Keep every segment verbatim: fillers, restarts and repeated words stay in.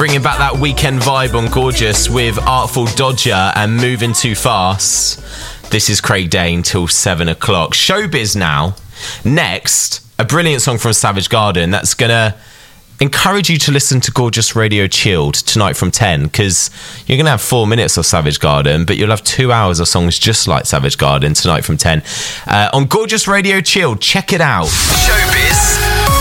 bringing back that weekend vibe on Gorgeous with Artful Dodger and Moving Too Fast. This is Craig Dane till seven o'clock. Showbiz now. Next, a brilliant song from Savage Garden that's going to encourage you to listen to Gorgeous Radio Chilled tonight from ten, because you're going to have four minutes of Savage Garden, but you'll have two hours of songs just like Savage Garden tonight from ten. Uh, on Gorgeous Radio Chilled, check it out. Showbiz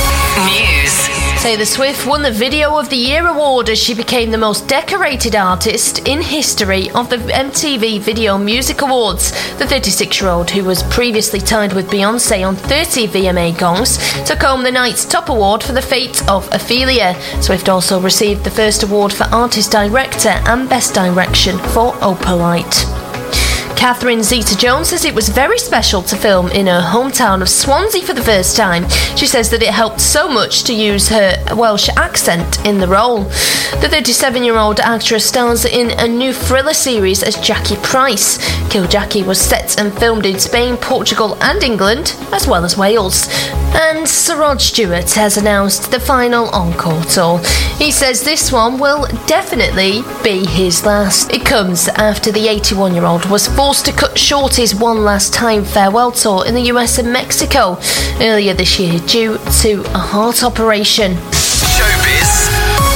News. Taylor Swift won the Video of the Year award as she became the most decorated artist in history of the M T V Video Music Awards. The thirty-six-year-old, who was previously tied with Beyoncé on thirty V M A gongs, took home the night's top award for The Fate of Ophelia. Swift also received the first award for Artist Director and Best Direction for Opalite. Catherine Zeta-Jones says it was very special to film in her hometown of Swansea for the first time. She says that it helped so much to use her Welsh accent in the role. The thirty-seven-year-old actress stars in a new thriller series as Jackie Price. Kill Jackie was set and filmed in Spain, Portugal and England, as well as Wales. And Sir Rod Stewart has announced the final encore tour. He says this one will definitely be his last. It comes after the eighty-one-year-old was forced to cut short his one last time farewell tour in the U S and Mexico earlier this year due to a heart operation. Showbiz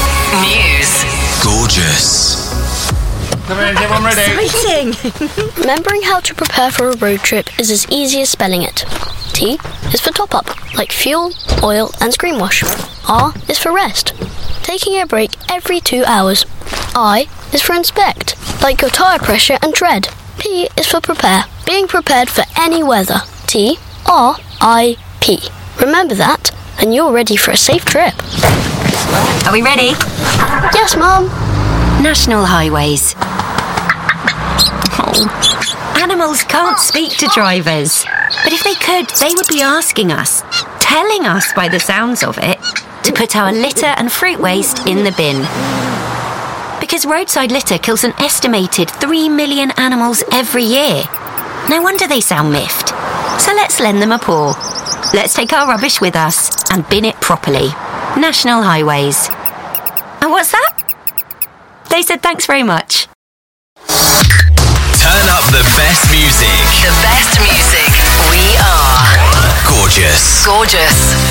News. Gorgeous. Everyone ready? Exciting! Remembering how to prepare for a road trip is as easy as spelling it. T is for top up, like fuel, oil and screen wash. R is for rest, taking a break every two hours. I is for inspect, like your tyre pressure and tread. P is for prepare, being prepared for any weather. T R I P. Remember that, and you're ready for a safe trip. Are we ready? Yes, Mum. National highways. Oh. Animals can't speak to drivers. But if they could, they would be asking us, telling us by the sounds of it, to put our litter and fruit waste in the bin. Because roadside litter kills an estimated three million animals every year. No wonder they sound miffed. So let's lend them a paw. Let's take our rubbish with us and bin it properly. National highways. And what's that? They said thanks very much. Turn up the best music. The best music. We are Gorgeous. Gorgeous.